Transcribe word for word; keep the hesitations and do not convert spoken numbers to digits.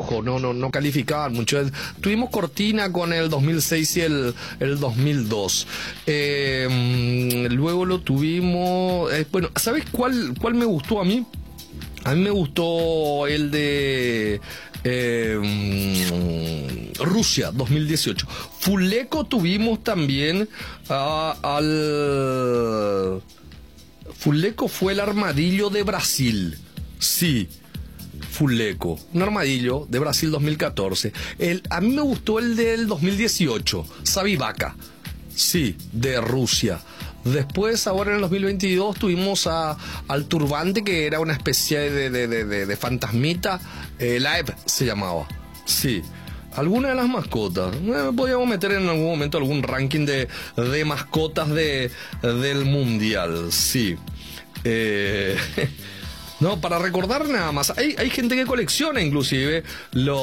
flojo, no, no, no calificaban mucho. Tuvimos cortina con el dos mil seis y el, el dos mil dos. Eh, luego lo tuvimos... Eh, bueno, ¿sabes cuál, cuál me gustó a mí? A mí me gustó el de eh, Rusia, dos mil dieciocho. Fuleco tuvimos también uh, al... Fuleco fue el armadillo de Brasil. Sí, Fuleco. Un armadillo de Brasil dos mil catorce. El, a mí me gustó el del dos mil dieciocho. Sabivaca. Sí, de Rusia. Después, ahora en el dos mil veintidós, tuvimos a, al turbante, que era una especie de, de, de, de, de fantasmita. Eh, Live se llamaba. Sí. Alguna de las mascotas. Eh, podríamos meter en algún momento algún ranking de, de mascotas de, del mundial. Sí. Eh, no, para recordar nada más. Hay, hay gente que colecciona inclusive los...